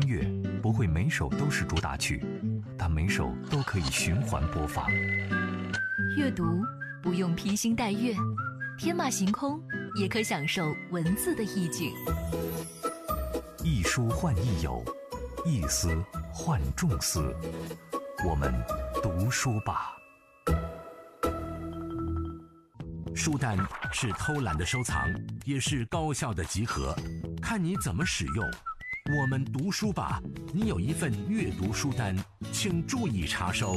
乐不会每首都是主打曲，但每首都可以循环播放。 阅读不用披星戴月，天马行空也可享受文字的意境。 一书换一友，一思换众思。我们读书吧。 书单是偷懒的收藏，也是高效的集合，看你怎么使用。我们读书吧，你有一份阅读书单，请注意查收。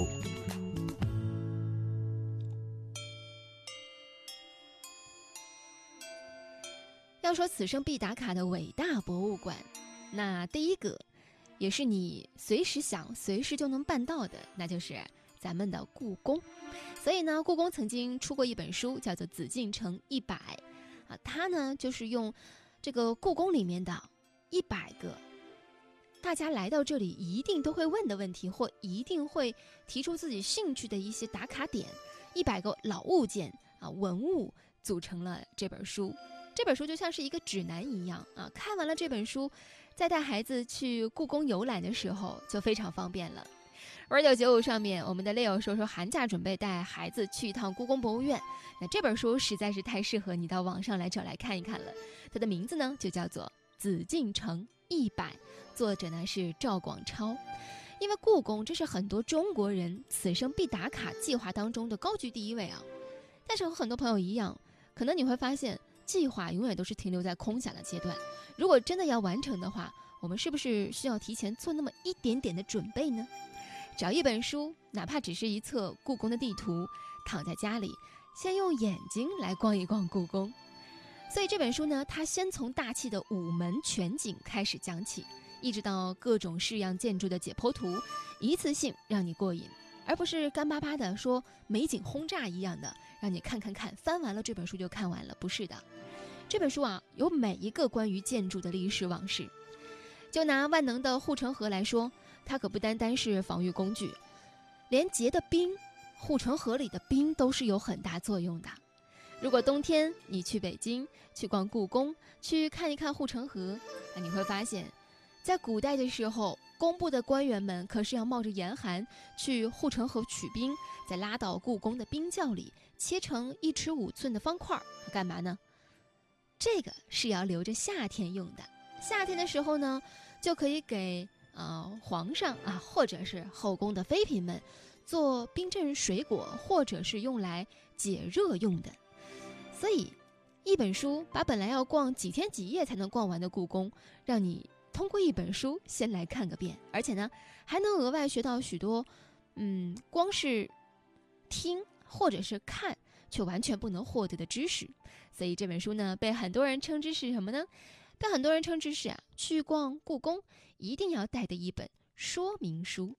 要说此生必打卡的伟大博物馆，那第一个也是你随时想随时就能办到的，那就是咱们的故宫。所以呢，故宫曾经出过一本书叫做《紫禁城100》它呢就是用这个故宫里面的100个大家来到这里一定都会问的问题，或一定会提出自己兴趣的一些打卡点，100个老物件文物组成了这本书。这本书就像是一个指南一样看完了这本书，再带孩子去故宫游览的时候就非常方便了。Radio95上面，我们的 Leo 说寒假准备带孩子去一趟故宫博物院，那这本书实在是太适合你到网上来找来看一看了。它的名字呢就叫做《紫禁城100》，作者呢是赵广超。因为故宫这是很多中国人此生必打卡计划当中的高居第一位但是和很多朋友一样，可能你会发现计划永远都是停留在空想的阶段，如果真的要完成的话，我们是不是需要提前做那么一点点的准备呢？找一本书，哪怕只是一册故宫的地图，躺在家里先用眼睛来逛一逛故宫。所以这本书呢，它先从大气的午门全景开始讲起，一直到各种式样建筑的解剖图，一次性让你过瘾，而不是干巴巴的说美景轰炸一样的让你看，翻完了这本书就看完了，不是的。这本书有每一个关于建筑的历史往事。就拿万能的护城河来说，它可不单单是防御工具，连结的冰，护城河里的冰都是有很大作用的。如果冬天你去北京，去逛故宫，去看一看护城河，你会发现在古代的时候，工部的官员们可是要冒着严寒去护城河取冰，再拉到故宫的冰窖里切成1尺5寸的方块，干嘛呢？这个是要留着夏天用的。夏天的时候呢，就可以给皇上或者是后宫的妃嫔们做冰镇水果，或者是用来解热用的。所以一本书把本来要逛几天几夜才能逛完的故宫，让你通过一本书先来看个遍，而且呢还能额外学到许多光是听或者是看却完全不能获得的知识。所以这本书呢被很多人称之是什么呢？被很多人称之是去逛故宫一定要带的一本说明书。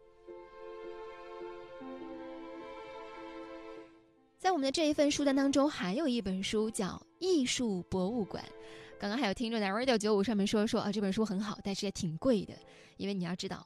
在我们的这一份书单当中，还有一本书叫《艺术博物馆》。刚刚还有听众在 Radio95 上面说这本书很好，但是也挺贵的。因为你要知道，